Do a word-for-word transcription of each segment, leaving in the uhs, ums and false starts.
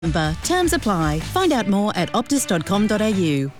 Terms apply. Find out more at optus dot com dot a u.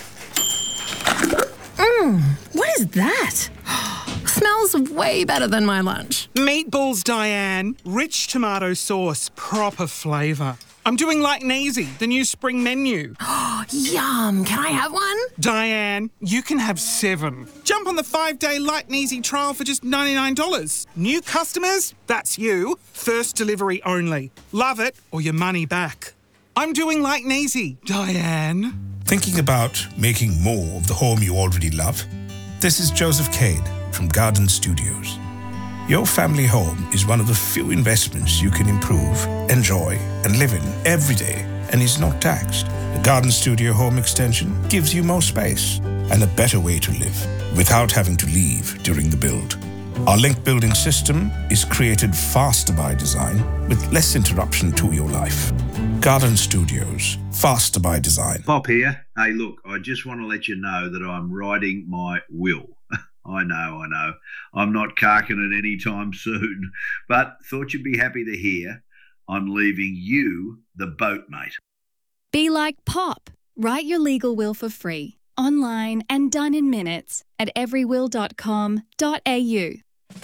Mmm, what is that? Smells way better than my lunch. Meatballs, Diane. Rich tomato sauce, proper flavour. I'm doing like Neasy, the new spring menu. Yum, can I have one? Diane, you can have seven. Jump on the five-day Like Neasy trial for just ninety-nine dollars. New customers? That's you. First delivery only. Love it or your money back. I'm doing like Neasy, Diane. Thinking about making more of the home you already love? This is Joseph Cade from Garden Studios. Your family home is one of the few investments you can improve, enjoy, and live in every day and is not taxed. The Garden Studio Home Extension gives you more space and a better way to live without having to leave during the build. Our link building system is created faster by design with less interruption to your life. Garden Studios, faster by design. Pop here. Hey, look, I just want to let you know that I'm writing my will. I know, I know. I'm not carking it anytime soon, but thought you'd be happy to hear I'm leaving you the boat, mate. Be like Pop. Write your legal will for free, online and done in minutes at every will dot com dot a u.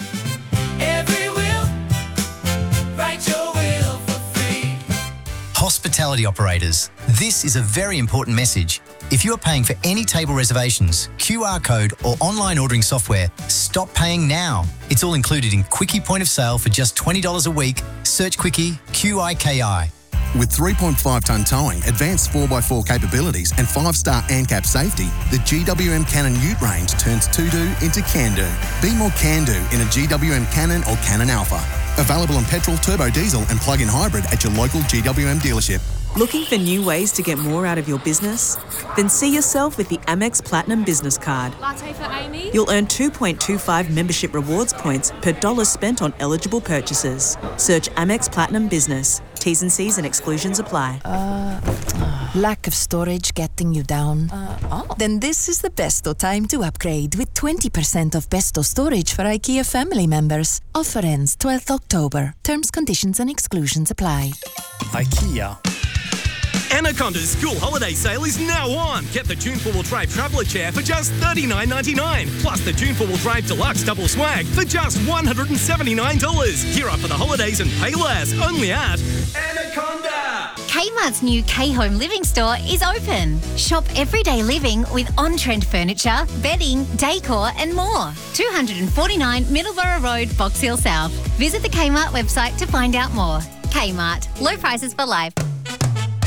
Every will, write your will for free. Hospitality operators, this is a very important message. If you are paying for any table reservations, Q R code or online ordering software, stop paying now. It's all included in Quickie Point of Sale for just twenty dollars a week. Search Quickie, Q I K I. With three point five tonne towing, advanced four by four capabilities and five star ANCAP safety, the G W M Cannon Ute range turns to-do into can-do. Be more can-do in a G W M Cannon or Cannon Alpha. Available on petrol, turbo diesel and plug-in hybrid at your local G W M dealership. Looking for new ways to get more out of your business? Then see yourself with the Amex Platinum Business Card. Latte for Amy? You'll earn two point two five membership rewards points per dollar spent on eligible purchases. Search Amex Platinum Business. T's and C's and exclusions apply. Uh, uh, lack of storage getting you down? Uh, oh. Then this is the besto time to upgrade with twenty percent off besto storage for IKEA family members. Offer ends twelfth October. Terms, conditions and exclusions apply. IKEA. Anaconda's school holiday sale is now on. Get the June four-wheel drive traveller chair for just thirty-nine ninety-nine. Plus the June four-wheel drive deluxe double swag for just one hundred seventy-nine dollars. Gear up for the holidays and pay less. Only at Anaconda. Kmart's new K-Home Living Store is open. Shop everyday living with on-trend furniture, bedding, decor and more. two forty-nine Middleborough Road, Box Hill South. Visit the Kmart website to find out more. Kmart. Low prices for life.